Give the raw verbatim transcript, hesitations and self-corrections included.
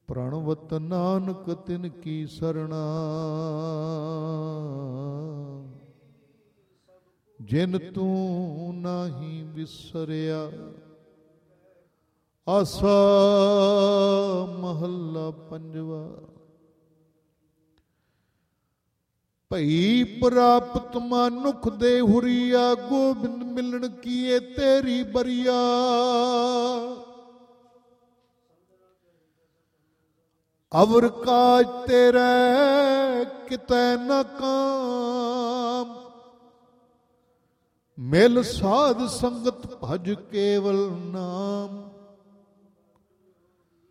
ਪ੍ਰਣਵਤ ਨਾਨਕ ਤਿਨ ਕੀ ਸਰਣਾ, ਜਿਨ ਤੂੰ ਨਾਹੀਂ ਵਿਸਰਿਆ। ਆਸਾ ਮਹੱਲਾ ਪੰਜਵਾ। ਭਈ ਪ੍ਰਾਪਤ ਮਨੁਖ ਦੇ ਹੁਰੀਆ, ਗੋਬਿੰਦ ਮਿਲਣ ਕੀਏ ਤੇਰੀ ਬਰੀਆ। ਅਵਰ ਕਾਜ ਤੇਰੇ ਕਿਤੈ ਨ ਕਾਮ, ਮਿਲ ਸਾਧ ਸੰਗਤ ਭਜ ਕੇਵਲ ਨਾਮ।